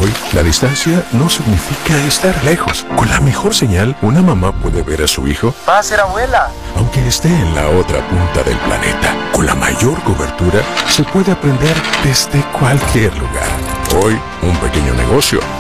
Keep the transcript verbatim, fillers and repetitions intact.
Hoy, la distancia no significa estar lejos. Con la mejor señal, una mamá puede ver a su hijo. Va a ser abuela. Aunque esté en la otra punta del planeta, con la mayor cobertura, se puede aprender desde cualquier lugar. Hoy, un pequeño negocio